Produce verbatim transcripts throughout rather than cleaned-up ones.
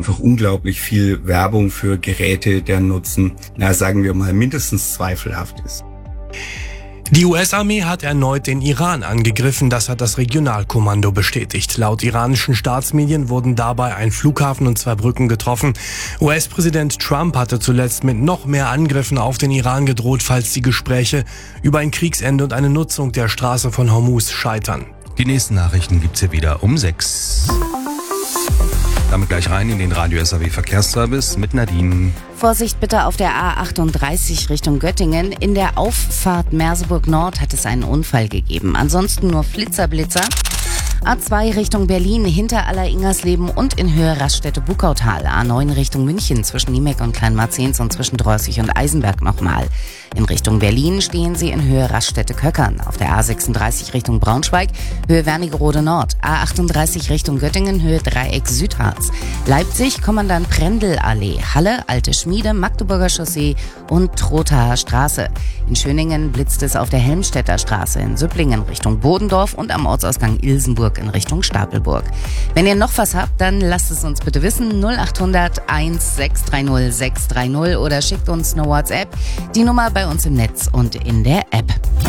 einfach unglaublich viel Werbung für Geräte, deren Nutzen, na sagen wir mal, mindestens zweifelhaft ist. Die U S-Armee hat erneut den Iran angegriffen, das hat das Regionalkommando bestätigt. Laut iranischen Staatsmedien wurden dabei ein Flughafen und zwei Brücken getroffen. U S-Präsident Trump hatte zuletzt mit noch mehr Angriffen auf den Iran gedroht, falls die Gespräche über ein Kriegsende und eine Nutzung der Straße von Hormuz scheitern. Die nächsten Nachrichten gibt's hier wieder um sechs. Damit gleich rein in den Radio S A W Verkehrsservice mit Nadine. Vorsicht bitte auf der A achtunddreißig Richtung Göttingen. In der Auffahrt Merseburg Nord hat es einen Unfall gegeben. Ansonsten nur Flitzer-Blitzer. A zwei Richtung Berlin hinter Aller-Ingersleben und in Höhe Raststätte-Buckautal. A neun Richtung München zwischen Niemeck und Kleinmarzens und zwischen Drossig und Eisenberg nochmal. In Richtung Berlin stehen Sie in Höhe Raststätte-Köckern. Auf der A sechsunddreißig Richtung Braunschweig, Höhe Wernigerode Nord. A achtunddreißig Richtung Göttingen, Höhe Dreieck Südharz. Leipzig, Kommandant Prendl-Allee. Halle, Alte Schmiede, Magdeburger Chaussee und Trothaer Straße. In Schöningen blitzt es auf der Helmstedter Straße. In Süpplingen Richtung Bodendorf und am Ortsausgang Ilsenburg in Richtung Stapelburg. Wenn ihr noch was habt, dann lasst es uns bitte wissen. null achthundert eins sechs drei null sechs drei null oder schickt uns eine WhatsApp. Die Nummer bei uns im Netz und in der App.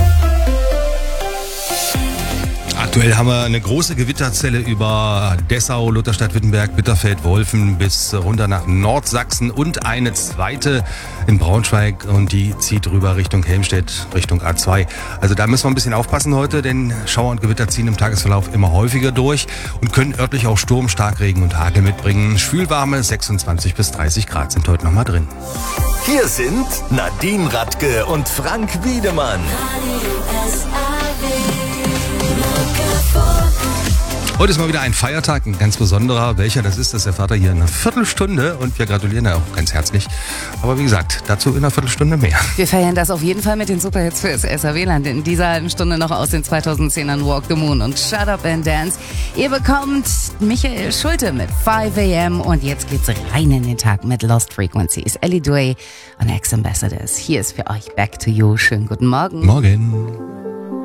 Aktuell haben wir eine große Gewitterzelle über Dessau, Lutherstadt, Wittenberg, Bitterfeld, Wolfen bis runter nach Nordsachsen und eine zweite in Braunschweig und die zieht rüber Richtung Helmstedt, Richtung A zwei. Also da müssen wir ein bisschen aufpassen heute, denn Schauer und Gewitter ziehen im Tagesverlauf immer häufiger durch und können örtlich auch Sturm, Starkregen und Hagel mitbringen. Schwülwarme sechsundzwanzig bis dreißig Grad sind heute nochmal drin. Hier sind Nadine Radke und Frank Wiedemann. Heute ist mal wieder ein Feiertag, ein ganz besonderer. Welcher das ist, das erfahrt ihr hier in einer Viertelstunde und wir gratulieren da auch ganz herzlich. Aber wie gesagt, dazu in einer Viertelstunde mehr. Wir feiern das auf jeden Fall mit den Superhits für das S A W-Land. In dieser halben Stunde noch aus den zweitausendzehnern Walk the Moon und Shut Up and Dance. Ihr bekommt Michael Schulte mit five a m und jetzt geht's rein in den Tag mit Lost Frequencies. Ellie Duey und Ex-Ambassadors. Hier ist für euch Back to You. Schönen guten Morgen. Morgen.